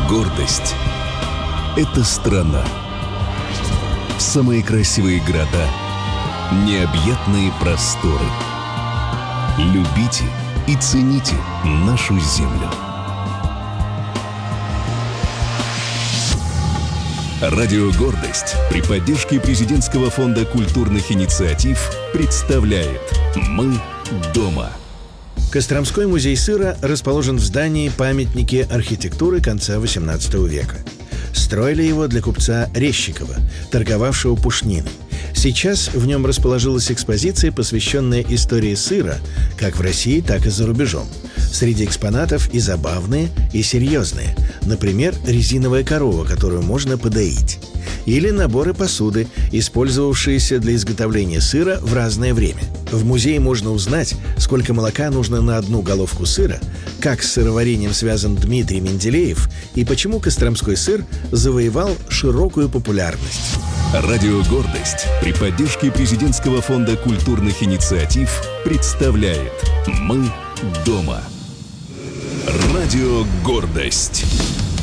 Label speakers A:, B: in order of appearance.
A: Гордость – это страна. Самые красивые города, необъятные просторы. Любите и цените нашу землю. Радио «Гордость» при поддержке Президентского фонда культурных инициатив представляет «Мы дома».
B: Костромской музей сыра расположен в здании памятники архитектуры конца XVIII века. Строили его для купца Резчикова, торговавшего пушниной. Сейчас в нем расположилась экспозиция, посвященная истории сыра как в России, так и за рубежом. Среди экспонатов и забавные, и серьезные. Например, резиновая корова, которую можно подоить. Или наборы посуды, использовавшиеся для изготовления сыра в разное время. В музее можно узнать, сколько молока нужно на одну головку сыра, как с сыроварением связан Дмитрий Менделеев и почему костромской сыр завоевал широкую популярность.
A: Радио «Гордость» при поддержке Президентского фонда культурных инициатив представляет «Мы дома». Радио «Гордость».